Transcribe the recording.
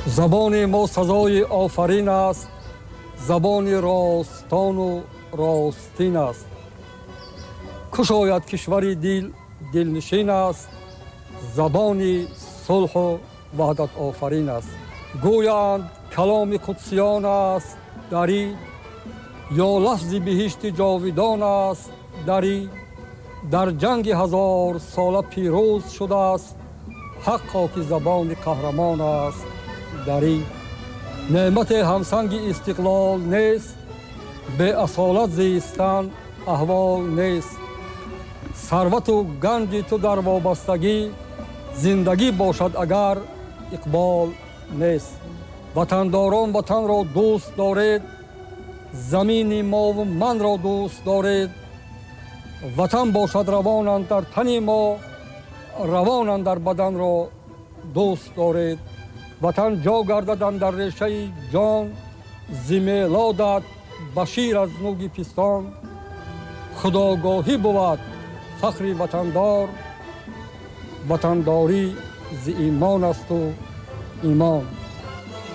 забони мо сазои офарин аст, забони ростону ростин аст. кушояд кишвари дилнишин аст, забони сулҳу ваҳдат офарин аст. гӯянд каломи қудсиён аст дарӣ, ё лафзи биҳишти ҷовидон аст дарӣ. дар ҷанги ҳазорсола пирӯз шудааст, ҳаққо ки забони қаҳрамон аст дарӣ. неъмате ҳамсанги истиқлол нест, беасолат зистан аҳвол нест. сарвату ганҷи ту дар вобастагӣ, зиндагӣ бошад агар иқбол нест. ватандорон ватанро дӯст доред, замини мову манро дӯст доред. ватан бошад равонан дар тани мо, равонан дар баданро дӯст доред. ватан ҷо гардадан дар решаи ҷон, зимелодат ба шир аз нуги пистон. худогоҳӣ буд фахри ватандор, ватандорӣ зи имон асту имон.